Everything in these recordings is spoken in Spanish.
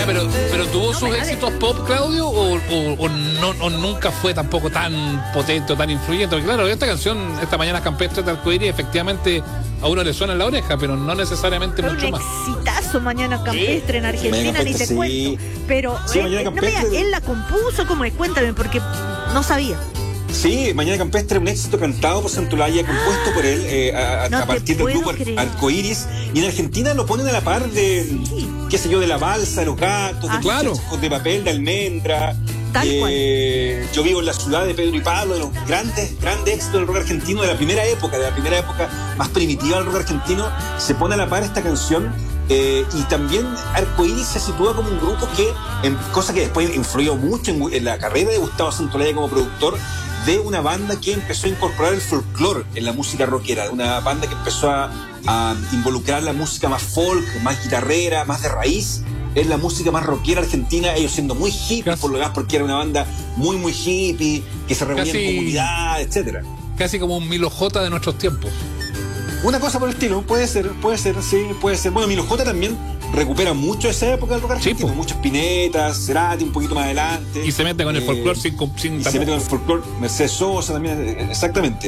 Ya, pero ¿tuvo No sus me da éxitos pop, Claudio? ¿O no, o nunca fue tampoco tan potente o tan influyente? Porque claro, esta canción, esta Mañana Campestre de Arcoíris, efectivamente a uno le suena en la oreja, pero no necesariamente Fue mucho un más. exitazo Mañana Campestre en Argentina, Mañana ni te Campestre, sí. cuento. Pero Sí, Mañana no me Campestre. digas, él la compuso, ¿cómo es? Cuéntame, porque no sabía. Sí, Mañana Campestre, un éxito cantado por Santolaya, compuesto por él No a te partir del puedo grupo creer. Arcoíris. Y en Argentina lo ponen a la par de, Sí. qué sé yo, de La Balsa, de Los Gatos, Ah, de claro. Los Ojos de Papel, de Almendra. Tal Yo vivo en la ciudad de Pedro y Pablo, de los grandes éxitos del rock argentino de la primera época más primitiva del rock argentino. Se pone a la par esta canción. Y también Arcoíris se sitúa como un grupo que, cosa que después influyó mucho en la carrera de Gustavo Santolaya como productor, de una banda que empezó a incorporar el folclore en la música rockera, una banda que empezó a involucrar la música más folk, más guitarrera, más de raíz, en la música más rockera argentina, ellos siendo muy hippies, por lo demás, porque era una banda muy hippie, que se reunía en comunidad, etcétera. Casi como un Milo J de nuestros tiempos. Una cosa por el estilo, puede ser, sí, puede ser. Bueno, Milo J también recupera mucho esa época del rock argentino, Sí, muchos Pinetas, Cerati un poquito más adelante. Y se mete con el folclore sin y se mete con el folclore, Mercedes Sosa también, exactamente.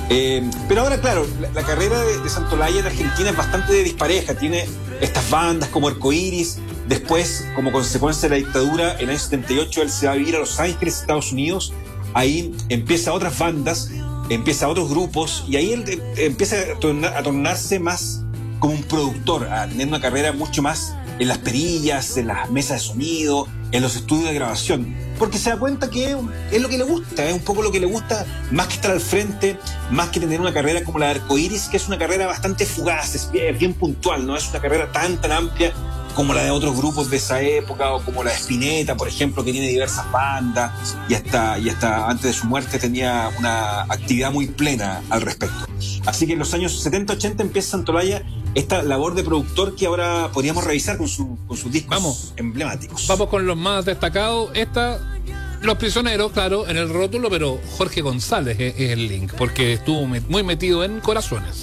Pero ahora, claro, la carrera de Santolaya en Argentina es bastante dispareja, tiene estas bandas como Arcoíris. Después, como consecuencia de la dictadura, en el año 78 él se va a vivir a Los Ángeles, Estados Unidos. Ahí empieza otras bandas, empieza otros grupos, y ahí él empieza a tornarse más como un productor, a tener una carrera mucho más en las perillas, en las mesas de sonido, en los estudios de grabación, porque se da cuenta que es lo que le gusta, es un poco lo que le gusta, más que estar al frente, más que tener una carrera como la de Arcoíris, que es una carrera bastante fugaz, es bien puntual, no es una carrera tan amplia como la de otros grupos de esa época, o como la de Spinetta, por ejemplo, que tiene diversas bandas, y hasta antes de su muerte tenía una actividad muy plena al respecto. Así que en los años 70-80 empieza Santolaya esta labor de productor que ahora podríamos revisar con sus discos emblemáticos. Vamos con los más destacados. Los Prisioneros, claro, en el rótulo, pero Jorge González es el link, porque estuvo muy metido en Corazones.